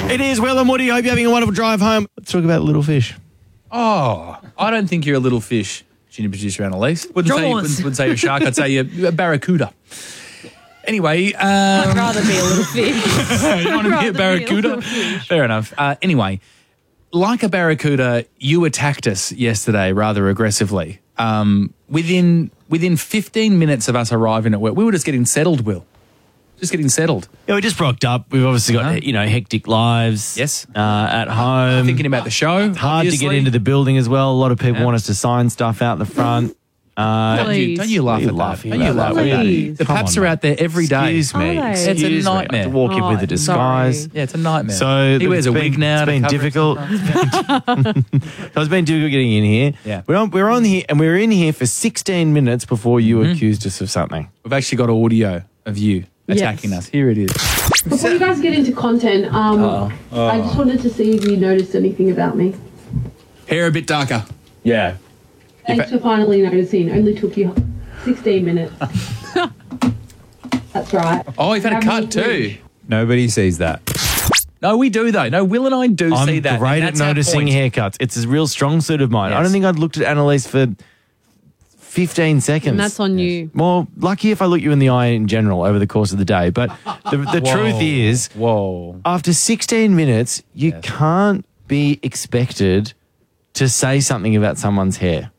It is Will and Woody. Hope you're having a wonderful drive home. Let's talk about little fish. Oh, I don't think you're a little fish, junior producer Annalise. Wouldn't say you're a shark. I'd say you're a barracuda. Anyway, I'd rather be a little fish. you want to be a barracuda? Fair enough. Anyway, like a barracuda, you attacked us yesterday rather aggressively. Within 15 minutes of us arriving at work, we were just getting settled, Will. Just getting settled. Yeah, we just rocked up. We've obviously got, hectic lives. Yes. At home. Thinking about the show. Hard to get into the building as well. A lot of people want us to sign stuff out the front. Don't you laugh at that. Don't you laugh at that. The Paps are out there every day. Excuse me. It's a nightmare. I have to walk in with a disguise. Sorry. Yeah, it's a nightmare. So he wears a wig now. It's been difficult. So it's been difficult getting in here. Yeah. We're on here, and we were in here for 16 minutes before you accused us of something. We've actually got audio of you attacking us. Here it is. Before you guys get into content, I just wanted to see if you noticed anything about me. Hair a bit darker. Yeah. Thanks for finally noticing. Only took you 16 minutes. That's right. Oh, you've had a cut too. Nobody sees that. No, we do though. No, Will and I do see that. I'm great at noticing haircuts. It's a real strong suit of mine. Yes. I don't think I'd looked at Annalise for 15 seconds. And that's on you. Well, lucky if I look you in the eye in general over the course of the day. But the truth is, after 16 minutes, you can't be expected to say something about someone's hair.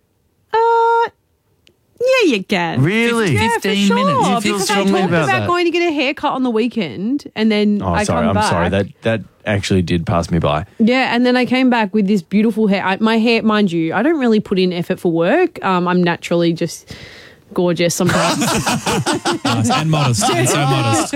Yeah, you can. Really? Yeah, 15 for sure. minutes. You feel Because strongly I talked about about that? going to get a haircut on the weekend, and then Oh, I sorry. come I'm back. sorry. That actually did pass me by. Yeah, and then I came back with this beautiful hair. My hair, mind you, I don't really put in effort for work. I'm naturally just gorgeous sometimes. Nice and modest. And so modest.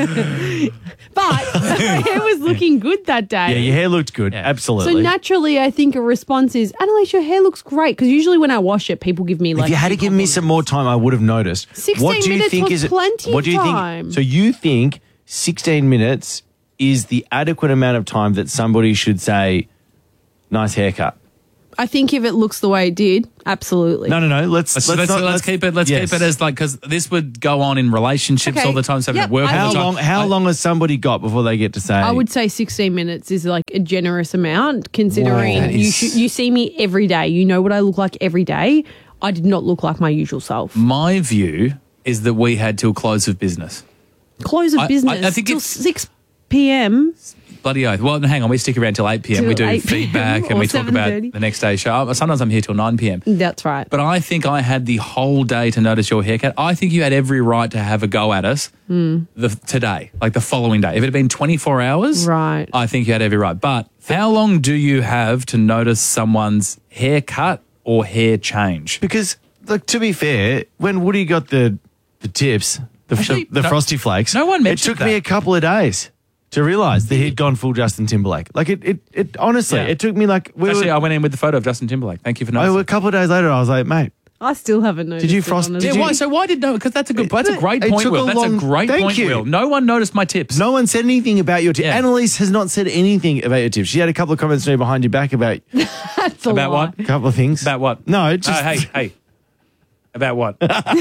But my hair was looking good that day. Yeah, your hair looked good. Yeah. Absolutely. So naturally, I think a response is, Annalise, your hair looks great. Because usually when I wash it, people give me like. if you had to give me some more time, I would have noticed. 16 what do you minutes think was is plenty what do you of think? time. So you think 16 minutes is the adequate amount of time that somebody should say, "Nice haircut"? I think if it looks the way it did, absolutely. No. Let's Let's keep it. Let's keep it as like, because this would go on in relationships Okay. all the time. So Yep. at work all the time. How long has somebody got before they get to say? I would say 16 minutes is like a generous amount, considering Whoa. you see me every day. You know what I look like every day. I did not look like my usual self. My view is that we had till close of business. Close of business I think till it's 6 p.m. Bloody oath. Well, hang on. We stick around till 8 p.m. Till We do 8 p.m. feedback and or we talk about 7:30. the next day's show. Sometimes I'm here till 9 p.m. That's right. But I think I had the whole day to notice your haircut. I think you had every right to have a go at us today, like the following day. If it had been 24 hours, Right. I think you had every right. But how long do you have to notice someone's haircut or hair change? because, look, to be fair, when Woody got the tips, Actually, the no- Frosty Flakes, no one it mentioned took me that. a couple of days to realise that he'd gone full Justin Timberlake. Like it honestly, Yeah. it took me like I went in with the photo of Justin Timberlake. Thank you for a noticing. couple of days later. I was like, mate. I still haven't noticed. Did you it, frost- honestly. did Yeah, you- why? So why did no? Because that's a great It point, took Will. a That's long- a great thank point, you. Will. No one noticed my tips. No one said anything about your tips. Yeah. Annalise has not said anything about your tips. She had a couple of comments to me behind your back about That's a About lie. what? a couple of things. About what? No, just Hey. About what?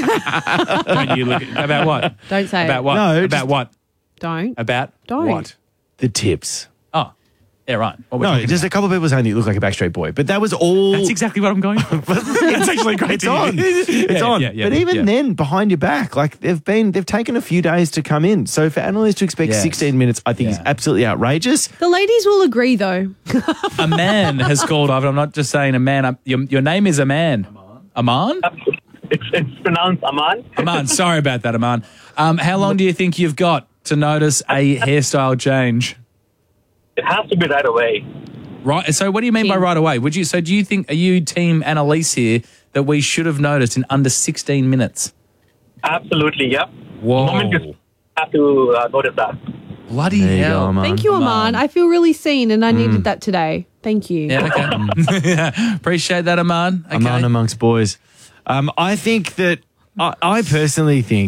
Don't you look at, about what? Don't say About it. what? No, about just- what? Don't. About Don't. what? the tips. Oh, yeah, right. What we're No, talking just about. a couple of people saying that you look like a Backstreet Boy, but that was all. That's exactly what I'm going for. That's actually great. It's on. It's on. But even then, behind your back, like they've taken a few days to come in. So for Annalise to expect Yes. 16 minutes, I think is Yeah. absolutely outrageous. The ladies will agree, though. A man has called over. I'm not just saying a man. Your name is Aman. Aman? It's pronounced Aman. Aman. Sorry about that, Aman. How long do you think you've got to notice a hairstyle change? It has to be right away. Right. So what do you mean by right away? Would you? So do you think, are you team Annalise here, that we should have noticed in under 16 minutes? Absolutely, yep. Whoa. The moment you have to notice that. Bloody There you go, hell. Aman. Thank you, Aman. I feel really seen, and I needed that today. Thank you. Yeah, okay. Appreciate that, Aman. Okay. Aman amongst boys. I think that I personally think.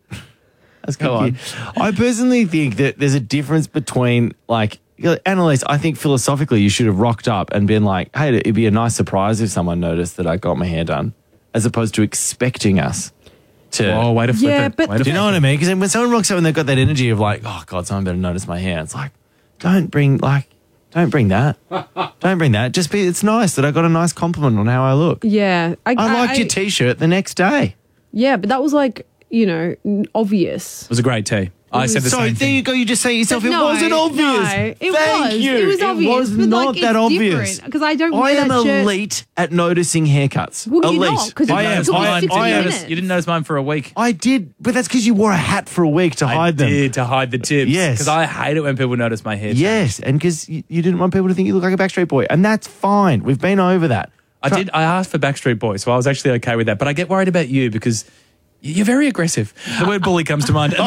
Let's go on. I personally think that there's a difference between Annalise. I think philosophically you should have rocked up and been like, "Hey, it'd be a nice surprise if someone noticed that I got my hair done," as opposed to expecting us to. Oh, way to flip Yeah, it. but- Way to Do you know what I mean? Because when someone rocks up and they've got that energy of like, "Oh God, someone better notice my hair," it's like, don't bring Don't bring that. Don't bring that. Just be. It's nice that I got a nice compliment on how I look. Yeah. I liked your T-shirt the next day. Yeah, but that was like, obvious. It was a great tea. I said the So same there thing. you go. You just say it yourself. But It wasn't obvious. No, it Thank was. you. It was obvious. It was but not like, that it's obvious. Because I don't I wear am that shirt. elite at noticing haircuts. Well, you're elite. not, 'cause I it am. took me I 60 am. minutes. You didn't notice mine for a week. I did, but that's because you wore a hat for a week to hide them. I did, to hide the tips. Yes. Because I hate it when people notice my hair. Yes, and because you didn't want people to think you look like a Backstreet Boy, and that's fine. We've been over that. I asked for Backstreet Boys, so I was actually okay with that. But I get worried about you because you're very aggressive. The word bully comes to mind.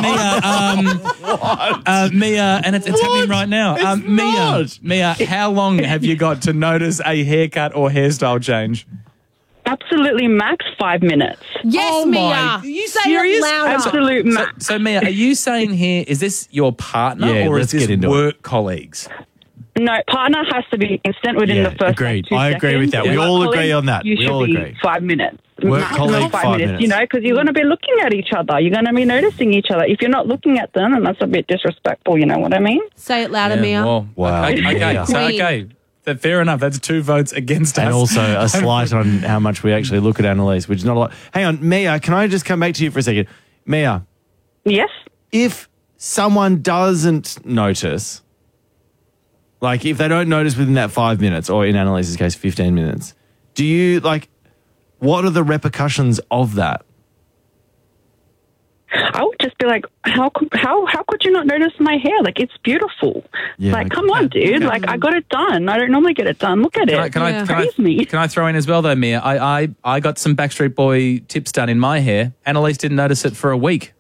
Mia, and it's happening right now. Mia, how long have you got to notice a haircut or hairstyle change? Absolutely max 5 minutes. Yes, Oh Mia. my- Are you Say serious? it louder. Absolute max. So Mia, are you saying here, is this your partner Yeah, or let's is this get into work colleagues? No, partner has to be instant within Yeah, the first agreed. 2 I agree with that. seconds. We Work all agree colleague, on that. You We should all be agree. 5 minutes. Work Maximum colleague, 5 minutes. because you're going to be looking at each other. You're going to be noticing each other. If you're not looking at them, then that's a bit disrespectful, you know what I mean? Say it louder, Mia. Well, Wow. Okay, Yeah. so, Queen. okay. Fair enough. That's 2 votes against us. And also a slight on how much we actually look at Annalise, which is not a lot. Hang on, Mia, can I just come back to you for a second? Mia, Yes? if someone doesn't notice, like if they don't notice within that 5 minutes, or in Annalise's case, 15 minutes, do you, what are the repercussions of that? I would just be like, how could you not notice my hair? Like, it's beautiful. Yeah, like, okay. come on, dude. Like, I got it done. I don't normally get it done. Look at it. Praise me. Can I throw in as well though, Mia? I got some Backstreet Boy tips done in my hair. Annalise didn't notice it for a week.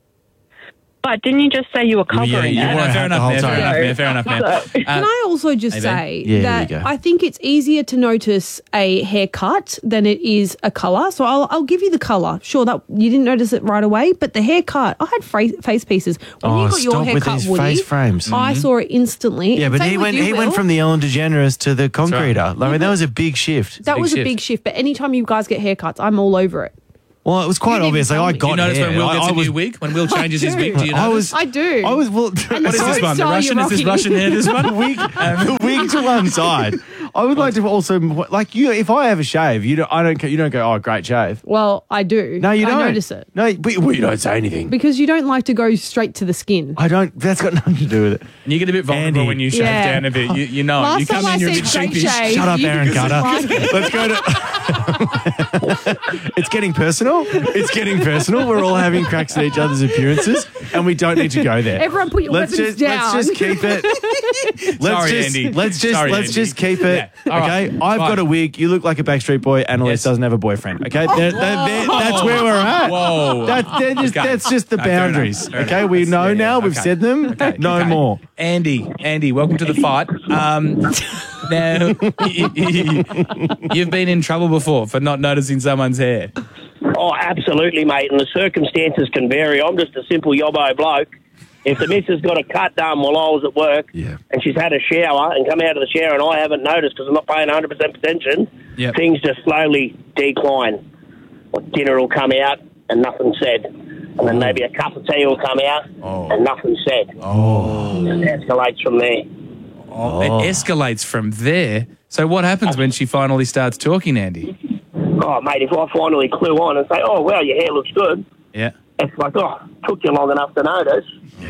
But didn't you just say you were covering you it? wore a hat the whole time. Fair enough, Mia. Can I also just Maybe. say Yeah, that there you go. I think it's easier to notice a haircut than it is a colour. So I'll give you the colour. Sure, that you didn't notice it right away, but the haircut, I had face pieces. When Oh, you got your stop with haircut, these Woody, face frames. I saw it instantly. Yeah, And but same he with went you, Will. from the Ellen DeGeneres to the concreter. I mean, that was a big shift. That big was a shift. big shift. But anytime you guys get haircuts, I'm all over it. Well, it was quite You obvious. didn't Like, I tell me. got You notice hair. when Will gets I a was, new wig? When Will changes his wig, do you notice? I do. I was. Well, And What is this one? The style Russian? you're Is this rocking. Russian hair, this one? the wig to one side. I would like to also, like you, if I have a shave, you don't go, oh, great shave. Well, I do. No, you don't. I notice it. No, but you don't say anything. Because you don't like to go straight to the skin. I don't. That's got nothing to do with it. And you get a bit vulnerable Andy. when you shave Yeah. down a bit. You know, Last you come time in, I you're a said bit straight sheepish. shave, Shut up, you Aaron didn't Carter. like it. Let's go to. It's getting personal. It's getting personal. We're all having cracks at each other's appearances, and we don't need to go there. Everyone put your weapons down. Let's just keep it. Sorry, Andy. Let's Sorry, just Andy. keep it. Yeah. All Okay, right. I've Fine. got a wig. You look like a Backstreet Boy. Annalise Yes. doesn't have a boyfriend. Okay, that's where we're at. Whoa. That's just the No, fair enough. boundaries. Fair Okay, enough. we know Yeah, now. We've okay. said them. Okay, No okay. more. Andy, welcome to the fight. Now, you've been in trouble before for not noticing someone's hair. Oh, absolutely, mate. And the circumstances can vary. I'm just a simple yobbo bloke. If the missus got a cut done while I was at work and she's had a shower and come out of the shower and I haven't noticed because I'm not paying 100% attention, Yep. things just slowly decline. Like dinner will come out and nothing said. And then maybe a cup of tea will come out and nothing said. It escalates from there. It escalates from there. So what happens when she finally starts talking, Andy? Oh, mate, if I finally clue on and say, oh, well, your hair looks good, Yeah. it's like, oh, took you long enough to notice.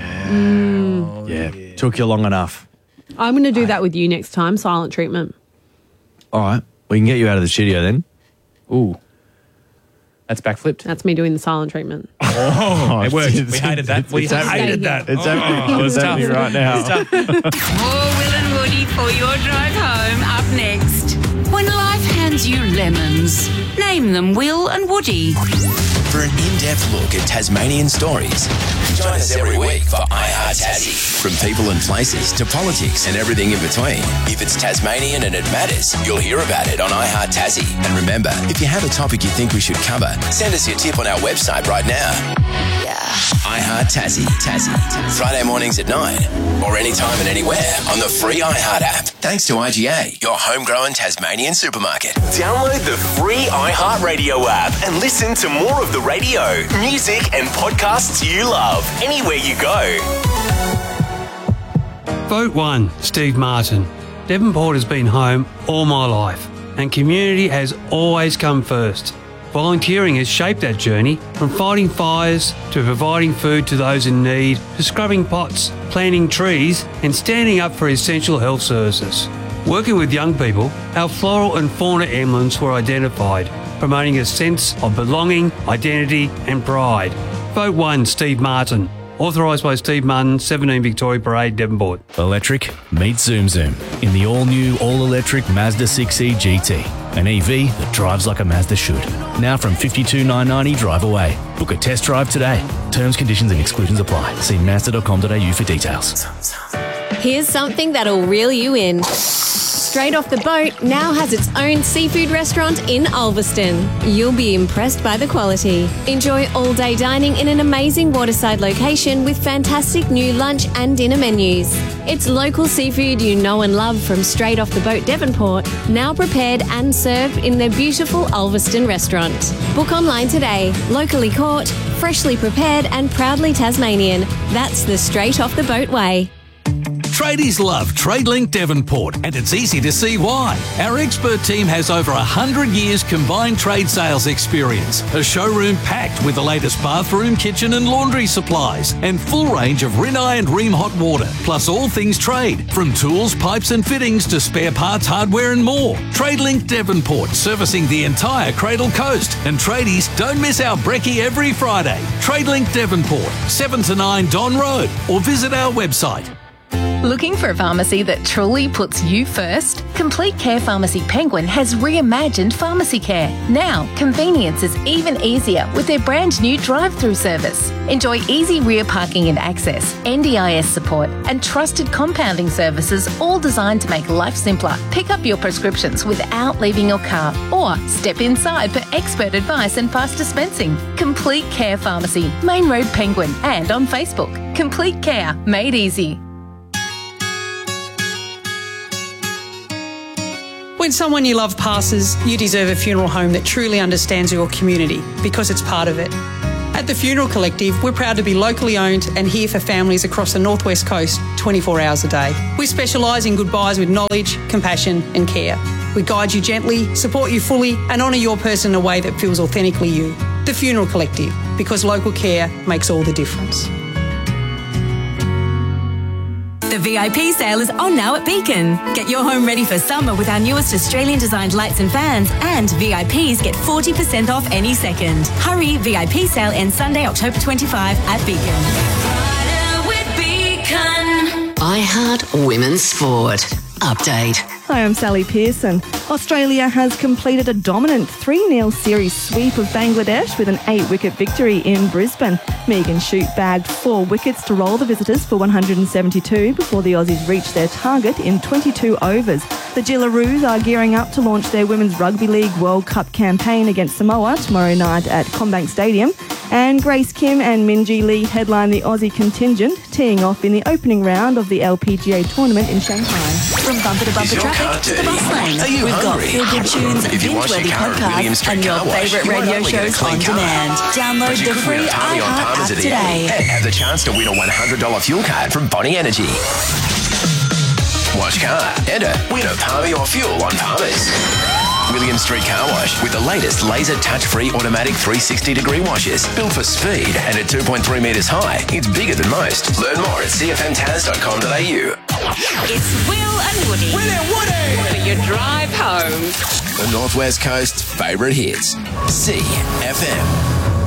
Yeah, took you long enough. I'm going to do that with you next time. Silent treatment. All right, we can get you out of the studio then. Ooh. That's backflipped. That's me doing the silent treatment. Oh, it worked. We hated that. We hated here. that. It's happening. It's happening right now. More Will and Woody for your drive home up next. When life hands you lemons, name them Will and Woody. For an in-depth look at Tasmanian stories, join us every week for iHeart Tassie. From people and places to politics and everything in between. If it's Tasmanian and it matters, you'll hear about it on iHeart Tassie. And remember, if you have a topic you think we should cover, send us your tip on our website right now. iHeart Tassie. Friday mornings at 9 or anytime and anywhere on the free iHeart app. Thanks to IGA, your homegrown Tasmanian supermarket. Download the free iHeart Radio app and listen to more of the radio, music, and podcasts you love anywhere you go. Vote 1, Steve Martin. Devonport has been home all my life, and community has always come first. Volunteering has shaped that journey, from fighting fires to providing food to those in need, to scrubbing pots, planting trees and standing up for essential health services. Working with young people, our floral and fauna emblems were identified, promoting a sense of belonging, identity and pride. Vote 1, Steve Martin. Authorised by Steve Martin, 17 Victoria Parade, Devonport. Electric, meet Zoom Zoom in the all-new, all-electric Mazda 6e GT. An EV that drives like a Mazda should. Now from $52,990 drive away. Book a test drive today. Terms, conditions and exclusions apply. See mazda.com.au for details. Here's something that'll reel you in. Straight Off the Boat now has its own seafood restaurant in Ulverston. You'll be impressed by the quality. Enjoy all-day dining in an amazing waterside location with fantastic new lunch and dinner menus. It's local seafood you know and love from Straight Off the Boat Devonport, now prepared and served in their beautiful Ulverston restaurant. Book online today. Locally caught, freshly prepared and proudly Tasmanian. That's the Straight Off the Boat way. Tradies love TradeLink Devonport, and it's easy to see why. Our expert team has over 100 years combined trade sales experience, a showroom packed with the latest bathroom, kitchen and laundry supplies, and full range of Rinnai and Ream hot water, plus all things trade, from tools, pipes and fittings to spare parts, hardware and more. TradeLink Devonport, servicing the entire Cradle Coast. And tradies, don't miss our brekkie every Friday. TradeLink Devonport, 7 to 9 Don Road, or visit our website. Looking for a pharmacy that truly puts you first? Complete Care Pharmacy Penguin has reimagined pharmacy care. Now, convenience is even easier with their brand new drive-through service. Enjoy easy rear parking and access, NDIS support, and trusted compounding services, all designed to make life simpler. Pick up your prescriptions without leaving your car, or step inside for expert advice and fast dispensing. Complete Care Pharmacy, Main Road Penguin, and on Facebook. Complete Care, made easy. When someone you love passes, you deserve a funeral home that truly understands your community, because it's part of it. At the Funeral Collective, we're proud to be locally owned and here for families across the Northwest Coast 24 hours a day. We specialise in goodbyes with knowledge, compassion and care. We guide you gently, support you fully and honour your person in a way that feels authentically you. The Funeral Collective, because local care makes all the difference. The VIP sale is on now at Beacon. Get your home ready for summer with our newest Australian designed lights and fans, and VIPs get 40% off any second. Hurry, VIP sale ends Sunday, October 25 at Beacon. With Beacon. iHeart Women's Sport. Update. Hi, I'm Sally Pearson. Australia has completed a dominant 3-0 series sweep of Bangladesh with an 8-wicket victory in Brisbane. Megan Shute bagged 4 wickets to roll the visitors for 172 before the Aussies reached their target in 22 overs. The Jillaroos are gearing up to launch their Women's Rugby League World Cup campaign against Samoa tomorrow night at CommBank Stadium. And Grace Kim and Minjee Lee headline the Aussie contingent, teeing off in the opening round of the LPGA tournament in Shanghai. From bumper to bumper traffic to the bus lane, we've got feel-good tunes, binge-worthy podcasts, and your favourite radio shows on demand. Download the free iHeart app today. And have the chance to win a $100 fuel card from Bonnie Energy. Wash car. Enter. Win a Palmy or fuel on Palmer's. William Street Car Wash with the latest laser touch-free automatic 360-degree washes. Built for speed and at 2.3 metres high, it's bigger than most. Learn more at cfmtaz.com.au. It's Will and Woody. Will and Woody! For your drive home. The Northwest Coast's favourite hits. CFM.